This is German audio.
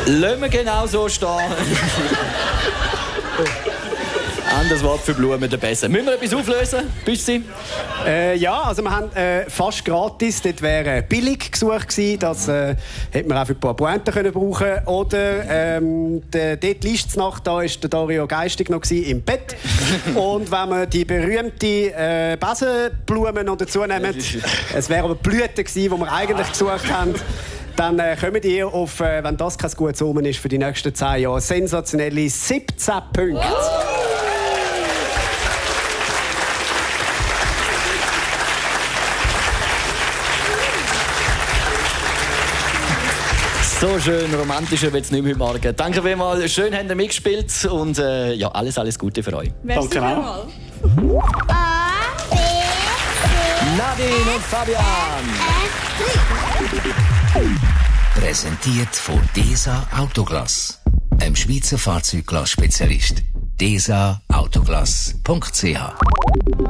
Lassen wir genau so stehen. Anderes Wort für Blumen, der besser. Müssen wir etwas auflösen, Büssi? Ja, also wir haben fast gratis. Dort wäre billig gesucht gewesen. Das hätte man auch für ein paar Pointen können brauchen. Oder dort Lichtnacht, da war der Dario Geistig noch im Bett. Und wenn wir die berühmte Besenblume noch dazu nehmen, es wäre aber Blüten gewesen, die wir eigentlich gesucht haben. Dann kommt ihr auf, wenn das kein gutes Omen ist für die nächsten 10 Jahre, sensationelle 17 Punkte. So schön, romantischer wird es nicht mehr heute Morgen. Danke vielmals, schön habt ihr mitgespielt und ja, alles Gute für euch. Danke auch. Nadine und Fabian. Präsentiert von DESA Autoglass, einem Schweizer Fahrzeugglas-Spezialist. DESAautoglass.ch